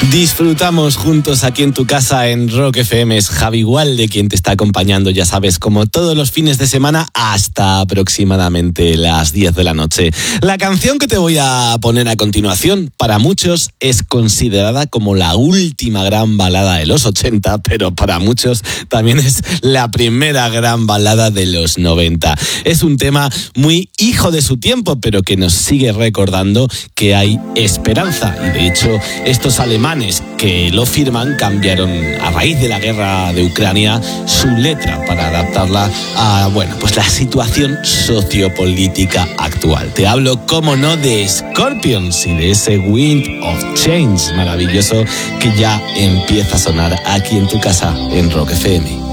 Disfrutamos juntos aquí en tu casa en Rock FM. Es Javi Gualde quien te está acompañando, ya sabes, como todos los fines de semana hasta aproximadamente las 10 de la noche. La canción que te voy a poner a continuación, para muchos es considerada como la última gran balada de los 80, pero para muchos también es la primera gran balada de los 90. Es un tema muy hijo de su tiempo, pero que nos sigue recordando que hay esperanza. Y de hecho, estos alemanes que lo firman cambiaron a raíz de la guerra de Ucrania su letra para adaptarla a, pues la situación sociopolítica actual. Te hablo, cómo no, de Scorpions y de ese Wind of Change maravilloso que ya empieza a sonar aquí en tu casa en Rock FM.